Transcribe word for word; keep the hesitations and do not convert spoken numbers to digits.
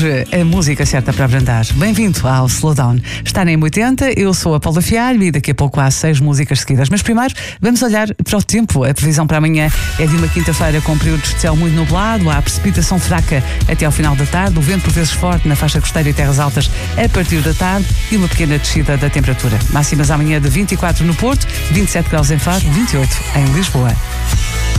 Hoje, a música certa para abrandar. Bem-vindo ao Slowdown. Está na M oitenta, eu sou a Paula Fialho e daqui a pouco há seis músicas seguidas. Mas primeiro, vamos olhar para o tempo. A previsão para amanhã é de uma quinta-feira com períodos de céu muito nublado, há precipitação fraca até ao final da tarde, o vento por vezes forte na faixa costeira e terras altas a partir da tarde e uma pequena descida da temperatura. Máximas amanhã de vinte e quatro no Porto, vinte e sete graus em Faro, vinte e oito em Lisboa.